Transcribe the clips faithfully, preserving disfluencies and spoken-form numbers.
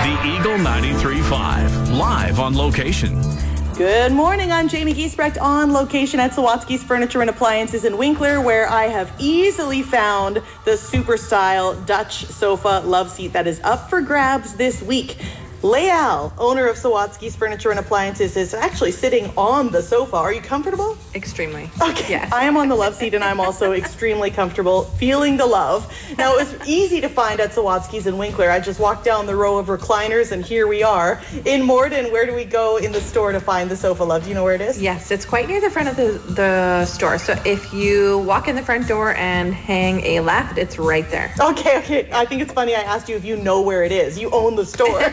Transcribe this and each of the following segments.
The Eagle ninety-three point five, live on location. Good morning, I'm Jamie Giesbrecht on location at Sawatsky's Furniture and Appliances in Winkler, where I have easily found the super style Dutch sofa love seat that is up for grabs this week. Leal, owner of Sawatsky's Furniture and Appliances, is actually sitting on the sofa. Are you comfortable? Extremely. Okay. Yes. I am on the love seat and I'm also extremely comfortable, feeling the love. Now, it was easy to find at Sawatsky's in Winkler. I just walked down the row of recliners and here we are. In Morden, where do we go in the store to find the sofa love? Do you know where it is? Yes, it's quite near the front of the, the store. So if you walk in the front door and hang a left, it's right there. Okay, okay. I think it's funny I asked you if you know where it is. You own the store.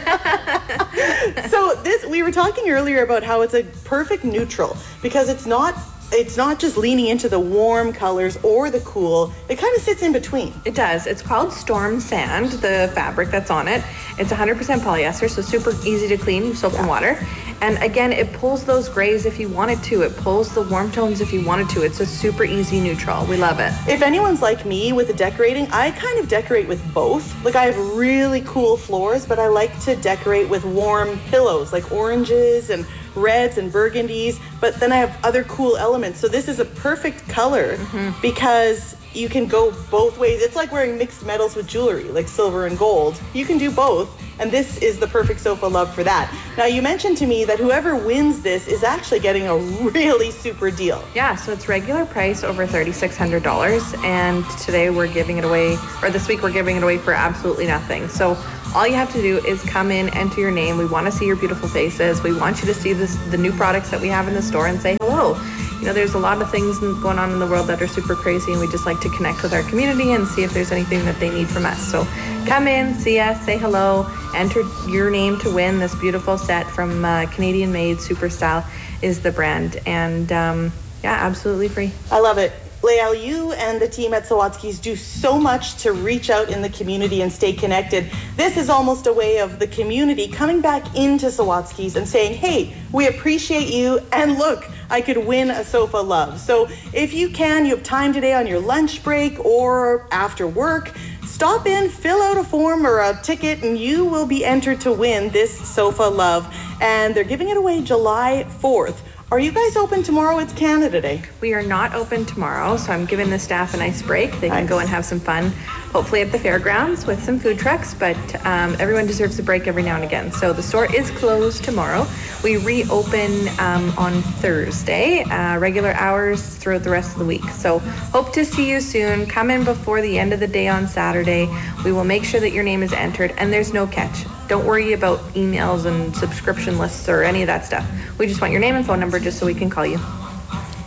So this, we were talking earlier about how it's a perfect neutral because it's not it's not just leaning into the warm colors or the cool. It kind of sits in between. It does. It's called Storm Sand, the fabric that's on it. It's one hundred percent polyester, so super easy to clean, soap yeah. and water. And again, it pulls those grays if you want it to. It pulls the warm tones if you want it to. It's a super easy neutral. We love it. If anyone's like me with the decorating, I kind of decorate with both. Like I have really cool floors, but I like to decorate with warm pillows, like oranges and reds and burgundies, but then I have other cool elements. So this is a perfect color mm-hmm. because you can go both ways. It's like wearing mixed metals with jewelry, like silver and gold. You can do both, and this is the perfect sofa love for that. Now, you mentioned to me that whoever wins this is actually getting a really super deal. Yeah, so it's regular price over three thousand six hundred dollars, and today we're giving it away, or this week we're giving it away for absolutely nothing. So all you have to do is come in, enter your name. We want to see your beautiful faces. We want you to see this, the new products that we have in the store and say hello. You know, there's a lot of things going on in the world that are super crazy, and we just like to connect with our community and see if there's anything that they need from us. So come in, see us, say hello, enter your name to win this beautiful set from uh, Canadian Made Super Style is the brand. And um, yeah, absolutely free. I love it. Leal, you and the team at Sawatsky's do so much to reach out in the community and stay connected. This is almost a way of the community coming back into Sawatsky's and saying, hey, we appreciate you, and look, I could win a sofa love. So if you can, you have time today on your lunch break or after work, stop in, fill out a form or a ticket, and you will be entered to win this sofa love. And they're giving it away July fourth. Are you guys open tomorrow? It's Canada Day. We are not open tomorrow, so I'm giving the staff a nice break. They can nice. go and have some fun, hopefully at the fairgrounds with some food trucks, but um, everyone deserves a break every now and again. So the store is closed tomorrow. We reopen um, on Thursday, uh, regular hours throughout the rest of the week. So hope to see you soon. Come in before the end of the day on Saturday. We will make sure that your name is entered, and there's no catch. Don't worry about emails and subscription lists or any of that stuff. We just want your name and phone number just so we can call you.